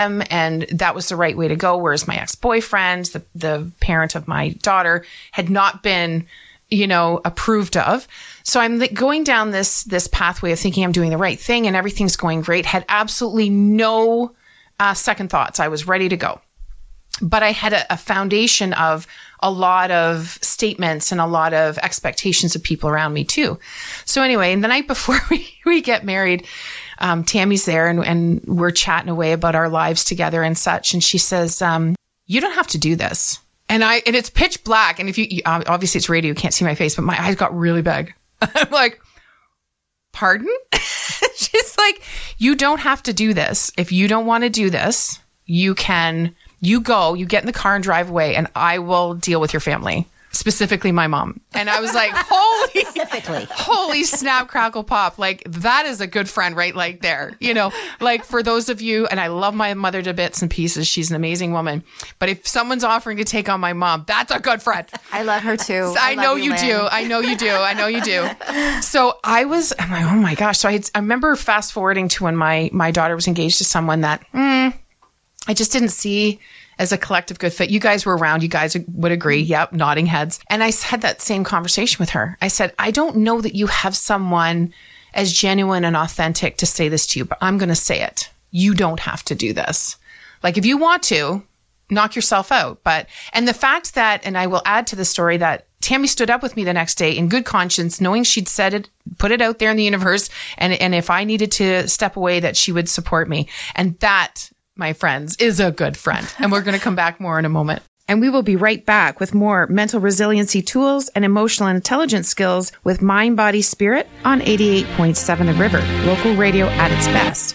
and that was the right way to go. Whereas my ex-boyfriend, the parent of my daughter, had not been, approved of. So I'm going down this pathway of thinking I'm doing the right thing and everything's going great. Had absolutely no second thoughts. I was ready to go. But I had a foundation of a lot of statements and a lot of expectations of people around me too. So anyway, and the night before we get married, Tammy's there and we're chatting away about our lives together and such. And she says, you don't have to do this. And it's pitch black. And if you obviously it's radio, you can't see my face, but my eyes got really big. I'm like, pardon? She's like, you don't have to do this. If you don't want to do this, you get in the car and drive away and I will deal with your family, specifically my mom. And I was like, holy snap, crackle, pop. Like that is a good friend right like there, like for those of you, and I love my mother to bits and pieces. She's an amazing woman. But if someone's offering to take on my mom, that's a good friend. I love her too. I know you do. I know you do. So I'm like, oh my gosh. So I remember fast forwarding to when my daughter was engaged to someone that, I just didn't see as a collective good fit. You guys were around. You guys would agree. Yep. Nodding heads. And I had that same conversation with her. I said, I don't know that you have someone as genuine and authentic to say this to you, but I'm going to say it. You don't have to do this. Like if you want to, knock yourself out. And the fact that, and I will add to the story that Tammy stood up with me the next day in good conscience, knowing she'd said it, put it out there in the universe. And if I needed to step away, that she would support me. And that, my friends, is a good friend. And we're going to come back more in a moment. And we will be right back with more mental resiliency tools and emotional intelligence skills with Mind, Body, Spirit on 88.7 The River, local radio at its best.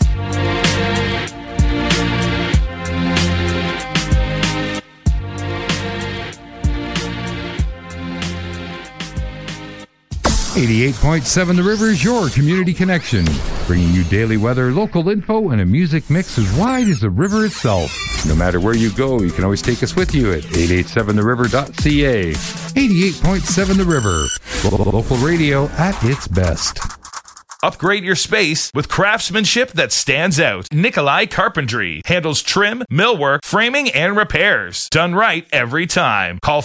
88.7 The River is your community connection, bringing you daily weather, local info, and a music mix as wide as the river itself. No matter where you go, you can always take us with you at 887theriver.ca. 88.7 The River, local radio at its best. Upgrade your space with craftsmanship that stands out. Nikolai Carpentry handles trim, millwork, framing, and repairs. Done right every time. Call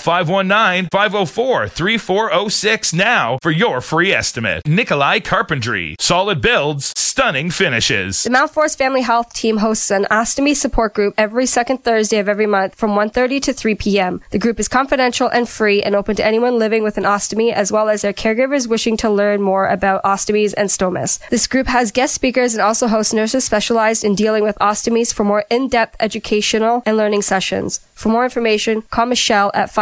519-504-3406 now for your free estimate. Nikolai Carpentry. Solid builds, stunning finishes. The Mount Forest Family Health Team hosts an ostomy support group every second Thursday of every month from 1:30 to 3 p.m. The group is confidential and free and open to anyone living with an ostomy as well as their caregivers wishing to learn more about ostomies and stomas. This group has guest speakers and also hosts nurses specialized in dealing with ostomies for more in-depth educational and learning sessions. For more information, call Michelle at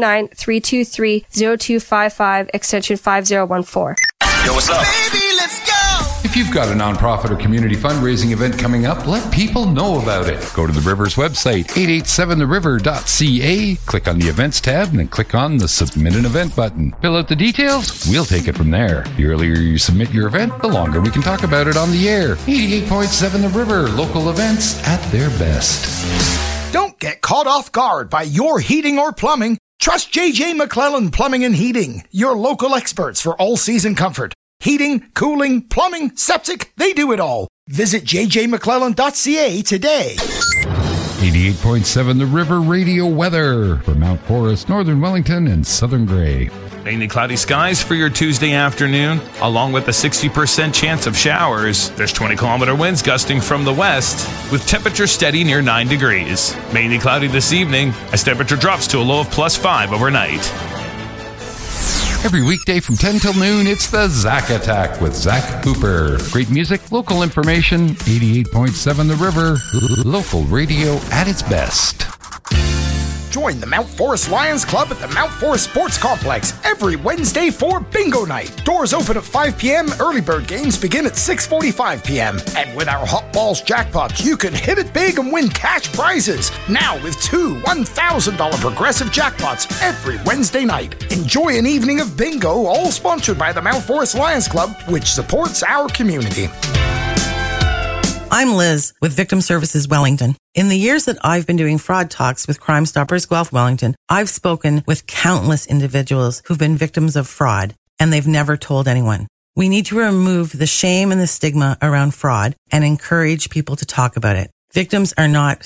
519-323-0255, extension 5014. Yo, what's up? Baby, let's go! If you've got a nonprofit or community fundraising event coming up, let people know about it. Go to the River's website, 887theriver.ca, click on the events tab, and then click on the Submit an Event button. Fill out the details, we'll take it from there. The earlier you submit your event, the longer we can talk about it on the air. 88.7 The River, local events at their best. Don't get caught off guard by your heating or plumbing. Trust J.J. McClellan Plumbing and Heating, your local experts for all-season comfort. Heating, cooling, plumbing, septic, they do it all. Visit jjmcclellan.ca today. 88.7 The River radio weather for Mount Forest, Northern Wellington, and Southern Grey. Mainly cloudy skies for your Tuesday afternoon, along with a 60% chance of showers. There's 20-kilometer winds gusting from the west, with temperature steady near 9 degrees. Mainly cloudy this evening, as temperature drops to a low of +5 overnight. Every weekday from 10 till noon, it's the Zach Attack with Zach Cooper. Great music, local information, 88.7 The River, local radio at its best. Join the Mount Forest Lions Club at the Mount Forest Sports Complex every Wednesday for Bingo Night. Doors open at 5 p.m. Early bird games begin at 6:45 p.m. And with our Hot Balls jackpots, you can hit it big and win cash prizes. Now with two $1,000 progressive jackpots every Wednesday night. Enjoy an evening of bingo, all sponsored by the Mount Forest Lions Club, which supports our community. I'm Liz with Victim Services Wellington. In the years that I've been doing fraud talks with Crime Stoppers Guelph Wellington, I've spoken with countless individuals who've been victims of fraud, and they've never told anyone. We need to remove the shame and the stigma around fraud and encourage people to talk about it. Victims are not